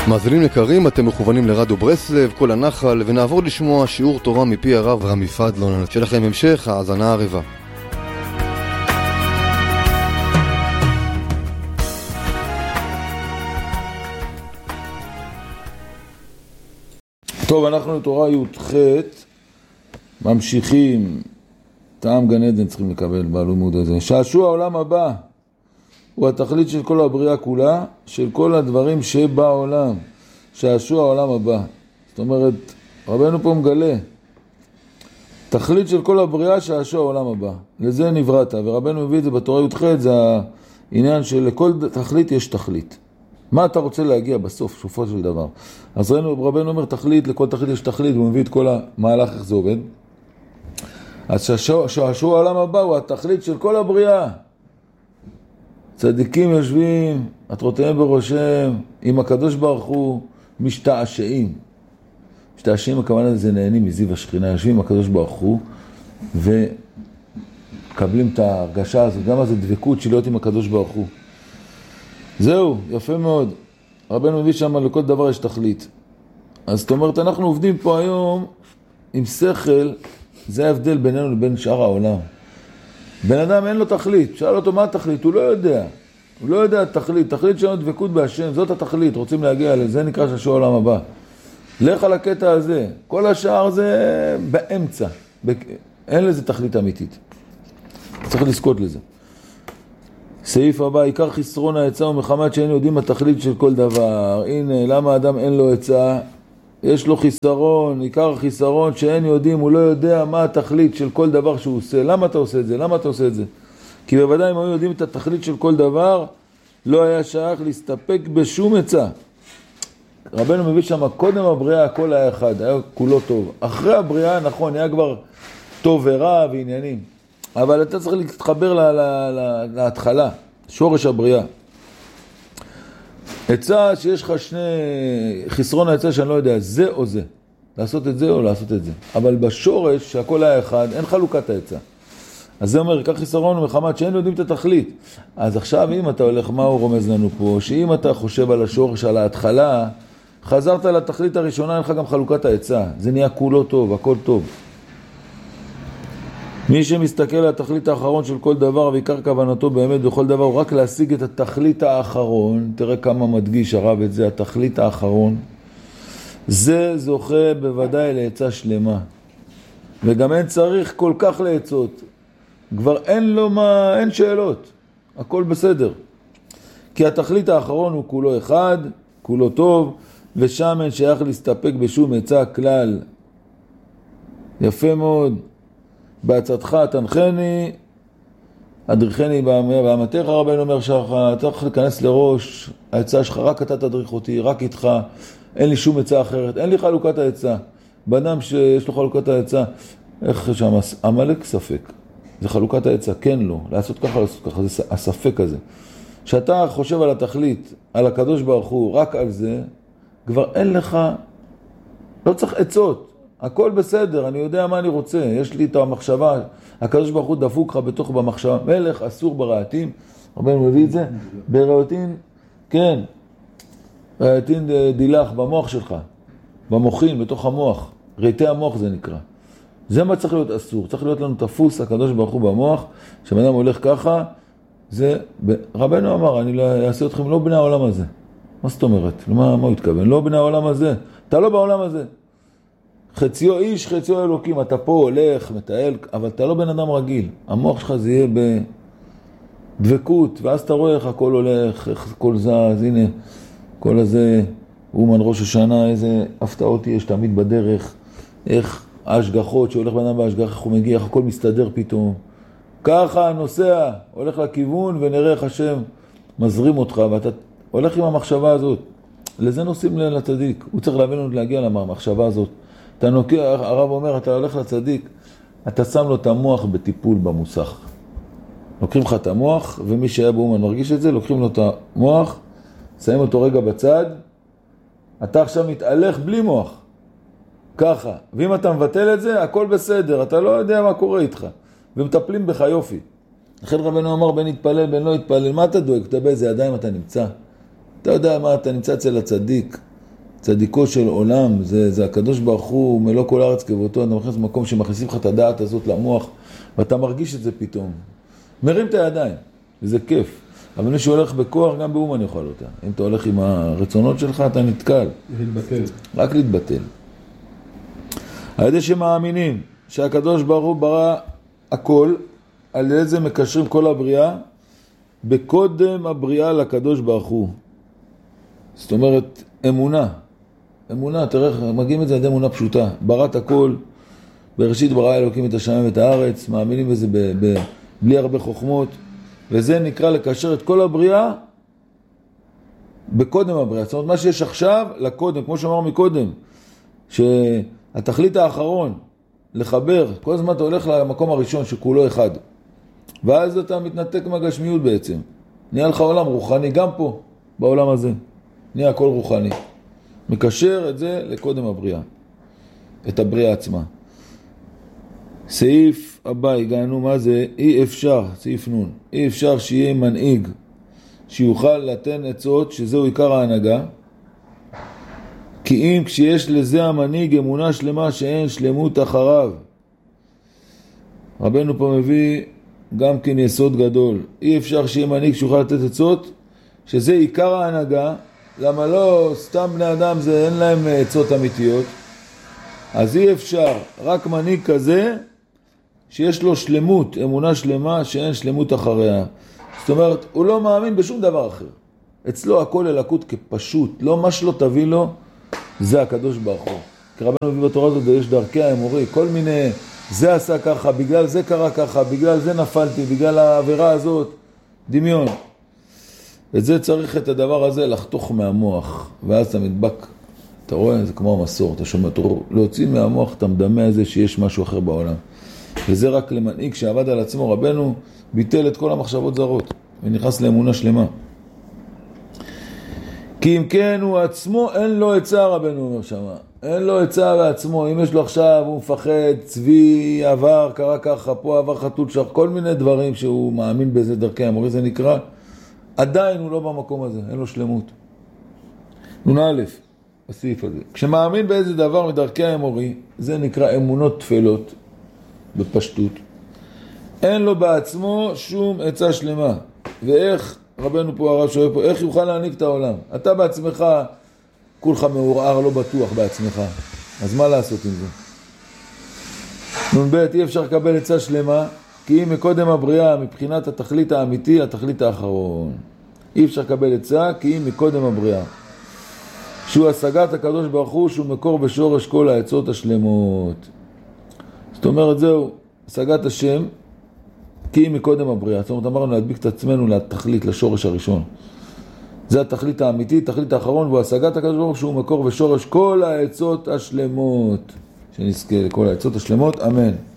מאזינים יקרים, אתם מכוונים לרדיו ברסלב, כל הנחל, ונעבור לשמוע שיעור תורה מפי הרב רמי פדלון. שיהיה לכם המשך האזנה ערבה. טוב, אנחנו לתורה י"ח ממשיכים, טעם גן עדן צריכים לקבל בלימוד הזה. שעשוע העולם הבא הוא התכלית של כל הבריאה כולה, של כל הדברים שבעולם. שעשוע העולם הבא. זאת אומרת, רבנו פה מגלה, תכלית של כל הבריאה שעשוע העולם הבא. לזה נבראת, ורבנו מביא את זה בתורה י"ח, זה העניין שלכל תכלית יש תכלית. מה אתה רוצה להגיע בסוף, שופו של דבר? אז רבנו אומר תכלית, לכל תכלית יש תכלית, הוא מביא את כל המהלך איך זה עובד. אז שעשוע העולם הבא הוא התכלית של כל הבריאה. צדיקים יושבים, עטרותיהם בראשם, עם הקדוש ברוך הוא, משתעשעים. משתעשעים הכוונה זה נהנים מזיו השכינה, יושבים עם הקדוש ברוך הוא, וקבלים את ההרגשה הזאת, גם אז הדבקות של להיות עם הקדוש ברוך הוא. זהו, יפה מאוד. רבנו מביא שם לכל דבר יש תכלית. אז זאת אומרת, אנחנו עובדים פה היום עם שכל, זה ההבדל בינינו לבין שאר העולם. בן אדם אין לו תכלית, שאל אותו מה התכלית, הוא לא יודע. הוא לא יודע תכלית, תכלית שלנו דבקות בהשם, זאת התכלית, רוצים להגיע לזה, נקרא שעשוע העולם הבא. לך על הקטע הזה, כל השאר זה באמצע, אין לזה תכלית אמיתית. צריך לזכות לזה. סעיף הבא, עיקר חסרון העצה ומחמת שאין יודעים התכלית של כל דבר. הנה, למה האדם אין לו עצה? יש לו חיסרון, עיקר חיסרון שאין יודעים, הוא לא יודע מה התכלית של כל דבר שהוא עושה. למה אתה עושה את זה? למה אתה עושה את זה? כי בוודאי אם היו יודעים את התכלית של כל דבר, לא היה שייך להסתפק בשום עצה. רבנו מביא שם, קודם הבריאה הכל היה אחד, היה כולו טוב. אחרי הבריאה, נכון, היה כבר טוב ורע ועניינים. אבל אתה צריך להתחבר להתחלה, שורש הבריאה. עצה שיש לך שני חסרון העצה שאני לא יודע, זה או זה. לעשות את זה או לעשות את זה. אבל בשורש שהכל היה אחד, אין חלוקת העצה. אז זה אומר, כך חיסרון ומחמת שאין יודעים את התכלית. אז עכשיו אם אתה הולך, מה הוא רומז לנו פה? שאם אתה חושב על השורש, על ההתחלה, חזרת לתכלית הראשונה, אין לך גם חלוקת העצה. זה נהיה כולו טוב, הכל טוב. מי שמסתכל על התכלית האחרון של כל דבר ועיקר כוונתו באמת בכל דבר הוא רק להשיג את התכלית האחרון, תראה כמה מדגיש הרב את זה, התכלית האחרון, זה זוכה בוודאי לעצה שלמה. וגם אין צריך כל כך לעצות, כבר אין לו מה, אין שאלות, הכל בסדר. כי התכלית האחרון הוא כולו אחד, כולו טוב, ושם אין שייך להסתפק בשום עצה כלל. יפה מאוד. בעצתך תנחני, אדריכני באמתך, רבנו אומר שלך, אתה צריך להיכנס לראש, העצה שלך, רק אתה תדריך אותי, רק איתך, אין לי שום עצה אחרת, אין לי חלוקת העצה. באדם שיש לו חלוקת העצה, איך שם, עמלק ספק, זה חלוקת העצה, כן לא, לעשות ככה, לעשות ככה, זה הספק הזה. שאתה חושב על התכלית, על הקדוש ברוך הוא, רק על זה, כבר אין לך, לא צריך עצות. הכל בסדר, אני יודע מה אני רוצה, יש לי את המחשבה, הקדוש ברוך הוא דפוק לך בתוך במחשבה, מלך אסור ברעתים, רבנו מביא את זה, ברעתין, כן, רעתין דילך במוח שלך, במוחין, בתוך המוח, רעתי המוח זה נקרא. זה מה צריך להיות אסור, צריך להיות לנו תפוס הקדוש ברוך הוא במוח, כשאדם הולך ככה, זה, רבנו אמר, אני אעשה אתכם לא בני העולם הזה. מה זאת אומרת? מה הוא התכוון? לא בני העולם הזה, אתה לא בעולם הזה. חציו איש, חציו אלוקים, אתה פה הולך, מטייל, אבל אתה לא בן אדם רגיל. המוח שלך זה יהיה בדבקות, ואז אתה רואה איך הכל הולך, איך הכל זז, הנה, כל הזה, אומן ראש השנה, איזה הפתעות יש תמיד בדרך, איך ההשגחות, שהולך בן אדם בהשגח, איך הוא מגיע, איך הכל מסתדר פתאום. ככה נוסע, הולך לכיוון ונראה איך השם מזרים אותך, ואתה הולך עם המחשבה הזאת. לזה נוסעים לצדיק, הוא צריך להבין להגיע למחשבה הזאת. אתה נוקע, הרב אומר, אתה הולך לצדיק, אתה שם לו את המוח בטיפול במוסך. לוקחים לך את המוח, ומי שהיה באומן מרגיש את זה, לוקחים לו את המוח, שמים אותו רגע בצד, אתה עכשיו מתהלך בלי מוח. ככה. ואם אתה מבטל את זה, הכל בסדר, אתה לא יודע מה קורה איתך. ומטפלים בך יופי. לכן רבנו אמר, בין יתפלל, בין לא יתפלל, מה אתה דואג? אתה באיזה ידיים אתה נמצא? אתה יודע מה, אתה נמצא אצל הצדיק. צדיקו של עולם, זה הקדוש ברוך הוא מלוא כל הארץ כבודו. אתה מכניס למקום שמכניסים לך את הדעת הזאת למוח, ואתה מרגיש את זה פתאום. מרים את הידיים, וזה כיף. אבל מי שהולך בכוח, גם באומן יאכל אותה. אם אתה הולך עם הרצונות שלך, אתה נתקל. להתבטל. רק להתבטל. על ידי שמאמינים שהקדוש ברוך הוא ברא הכל, על ידי זה מקשרים כל הבריאה, בקודם הבריאה לקדוש ברוך הוא. זאת אומרת, אמונה. אמונה, תראה, מגיעים את זה על ידי אמונה פשוטה. בראת הכל, בראשית ברא אלוקים את השמיים ואת הארץ, מאמינים בזה בלי הרבה חוכמות, וזה נקרא לקשר את כל הבריאה בקודם הבריאה. זאת אומרת, מה שיש עכשיו לקודם, כמו שאמר מקודם, שהתכלית האחרון, לחבר, כל הזמן אתה הולך למקום הראשון שכולו אחד. ואז אתה מתנתק מהגשמיות בעצם. נהיה לך עולם רוחני, גם פה, בעולם הזה. נהיה הכל רוחני. מקשר את זה לקודם הבריאה. את הבריאה עצמה. סעיף הבא, הגענו, מה זה? אי אפשר, סעיף נון, אי אפשר שיהיה מנהיג שיוכל לתן עצות, שזהו עיקר ההנהגה, כי אם כשיש לזה המנהיג אמונה שלמה שאין שלמות אחריו. רבנו פה מביא גם כן יסוד גדול. אי אפשר שיהיה מנהיג שיוכל לתת עצות, שזה עיקר ההנהגה. למה לא? סתם בני אדם אין להם עצות אמיתיות. אז אי אפשר, רק מנהיג כזה שיש לו שלמות, אמונה שלמה שאין שלמות אחריה. זאת אומרת, הוא לא מאמין בשום דבר אחר. אצלו הכל אלוקות כפשוט, לא מה שלא תביא לו, זה הקדוש ברוך הוא. כי רבנו מביא בתורה הזאת, יש דרכי האמורי, כל מיני, זה עשה ככה, בגלל זה קרה ככה, בגלל זה נפלתי, בגלל העבירה הזאת, דמיון. וזה צריך את הדבר הזה לחתוך מהמוח, ואז אתה מדבק, אתה רואה, זה כמו המסור, אתה שומע, להוציא מהמוח, אתה מדמה איזה שיש משהו אחר בעולם. וזה רק למנהיג שעבד על עצמו. רבנו ביטל את כל המחשבות זרות, ונכנס לאמונה שלמה. כי אם כן הוא עצמו, אין לו עצה, רבנו אומר שמה. אין לו עצה בעצמו. אם יש לו עכשיו, הוא מפחד, צבי, עבר, קרה ככה, פה עבר חתול שח, כל מיני דברים שהוא מאמין בזה דרכי המורי, זה נקרא. עדיין הוא לא במקום הזה, אין לו שלמות. נ"א, הסעיף הזה. כשמאמין באיזה דבר מדרכי האמורי, זה נקרא אמונות תפלות, בפשטות. אין לו בעצמו שום עצה שלמה. ואיך, רבנו פה, הרב שואל פה, איך יוכל להעניק את העולם? אתה בעצמך, כולך מעורער, לא בטוח בעצמך. אז מה לעשות עם זה? נ"ב, אי אפשר לקבל עצה שלמה, כי אם מקודם הבריאה, מבחינת התכלית האמיתי, התכלית האחרון. אי אפשר לקבל עצה, כי אם מקודם הבריאה. שהוא השגת הקדוש ברוך הוא, שהוא מקור ושורש כל העצות השלמות. זאת אומרת, זהו, השגת השם, כי אם מקודם הבריאה. זאת אומרת, אמרנו להדביק את עצמנו לתכלית, לשורש הראשון. זה התכלית האמיתית, תכלית האחרון, והוא השגת הקדוש ברוך הוא, שהוא מקור ושורש כל העצות השלמות. שנזכה לכל העצות השלמות, אמן.